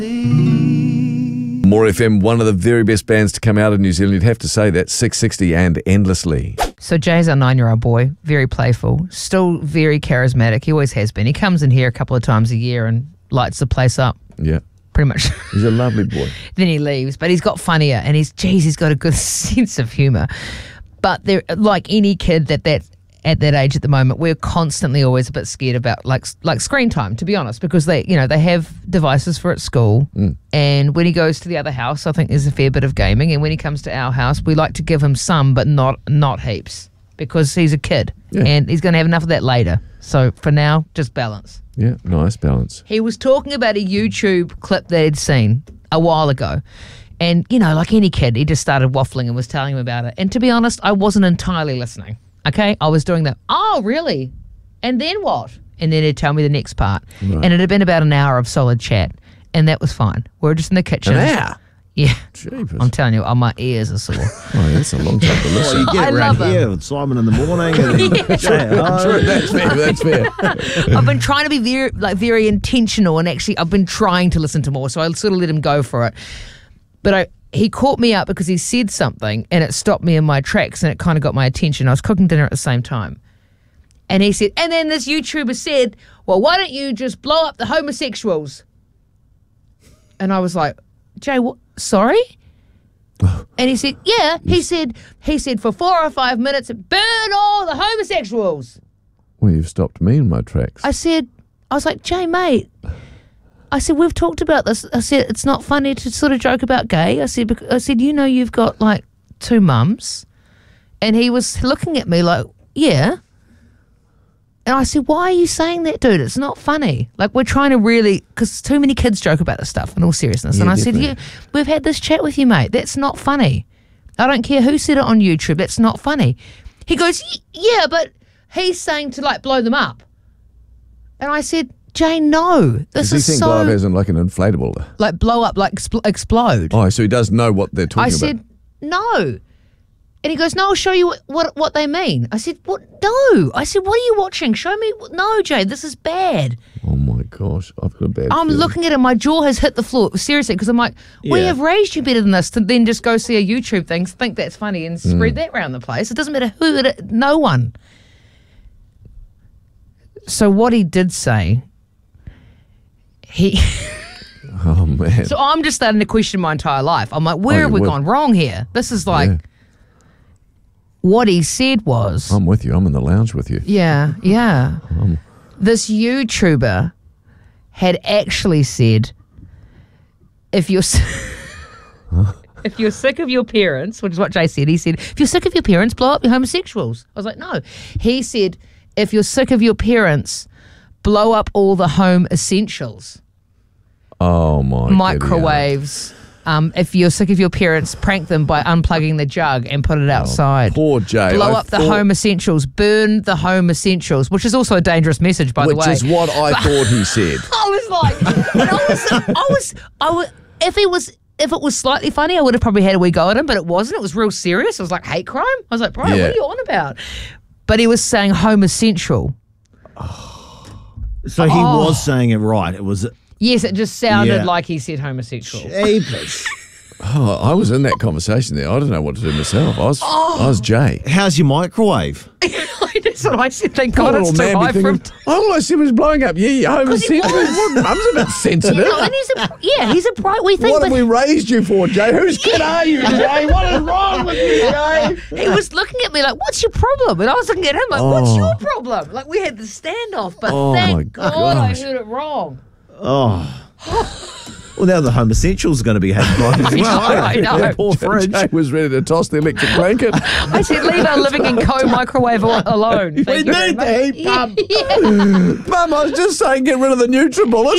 More FM, one of the very best bands to come out of New Zealand. You'd have to say that, 660 and Endlessly. So Jay's our 9-year-old boy, very playful, still very charismatic. He always has been. He comes in here a couple of times a year and lights the place up. Yeah. Pretty much. He's a lovely boy. Then he leaves, but he's got funnier and he's got a good sense of humour. But they're like any kid that's at that age at the moment, we're constantly always a bit scared about like screen time, to be honest, because they have devices for at school. And when he goes to the other house, I think there's a fair bit of gaming. And when he comes to our house, we like to give him some, but not heaps, because he's a kid and he's going to have enough of that later. So for now, just balance. Yeah, nice balance. He was talking about a YouTube clip that he'd seen a while ago. And, like any kid, he just started waffling and was telling him about it. And to be honest, I wasn't entirely listening. Okay, I was doing that. Oh, really? And then what? And then he'd tell me the next part. Right. And it had been about an hour of solid chat, and that was fine. We were just in the kitchen. An hour? Yeah. Jeepers. I'm telling you, my ears are sore. Oh, that's a long time to listen. Well, you get around here with Simon in the morning. And True, that's fair. I've been trying to be very intentional, and actually I've been trying to listen to more, so I sort of let him go for it. But he caught me up because he said something and it stopped me in my tracks and it kind of got my attention. I was cooking dinner at the same time. And he said, and then this YouTuber said, well, why don't you just blow up the homosexuals? And I was like, Jay, what? Sorry? And he said, yeah. He said for 4 or 5 minutes, burn all the homosexuals. Well, you've stopped me in my tracks. I was like, Jay, mate. I said, we've talked about this. I said, it's not funny to sort of joke about gay. I said, you've got like 2 mums. And he was looking at me like, yeah. And I said, why are you saying that, dude? It's not funny. Like, we're trying to really, because too many kids joke about this stuff in all seriousness. Yeah, and I definitely. said, we've had this chat with you, mate. That's not funny. I don't care who said it on YouTube. That's not funny. He goes, yeah, but he's saying to like blow them up. And I said, Jay, no. This is Does he think so... blow up as in like an inflatable? Like blow up, like explode. Oh, so he does know what they're talking about. I said, no. And he goes, no, I'll show you what they mean. I said, what? No. I said, what are you watching? Show me. No, Jay, this is bad. Oh, my gosh. I've got a bad I'm feeling. looking at him. My jaw has hit the floor. Seriously, because I'm like, we have raised you better than this to then just go see a YouTube thing, think that's funny and spread that around the place. It doesn't matter who no one. So what he did say... Oh, man. So I'm just starting to question my entire life. I'm like, where have we gone wrong here? This is like, what he said was... I'm with you. I'm in the lounge with you. Yeah. This YouTuber had actually said, if you're sick of your parents, which is what Jay said, he said, if you're sick of your parents, blow up your homosexuals. I was like, no. He said, if you're sick of your parents, blow up all the home essentials. Oh, my Microwaves. If you're sick of your parents, prank them by unplugging the jug and put it outside. Poor Jay. Blow up the home essentials. Burn the home essentials, which is also a dangerous message, by the way. Which is what I thought he said. I was like, and if it was slightly funny, I would have probably had a wee go at him, but it wasn't. It was real serious. It was like hate crime. I was like, bro, what are you on about? But he was saying home essential. So he was saying it right. It was... Yes, it just sounded like he said homosexual. Jeepers. Oh, I was in that conversation there. I don't know what to do myself. I was Jay. How's your microwave? That's what I said. Thank God it's too high from... All I said was blowing up. Home essentials. Mum's a bit sensitive. And he's a bright wee thing. What have we raised you for, Jay? Whose kid are you, Jay? What is wrong with you, Jay? He was looking at me like, what's your problem? And I was looking at him like, what's your problem? Like, we had the standoff, but thank God I heard it wrong. Well, now the home essentials are going to be had by as well. I know. Poor fridge. Jay was ready to toss the electric blanket. I said, leave our living in co-microwave alone. We need the heat pump. Mum, I was just saying get rid of the NutriBullet.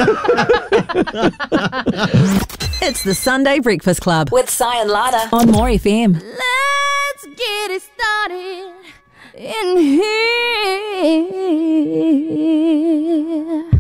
It's the Sunday Breakfast Club with Si and Lana on More FM. Let's get it started in here.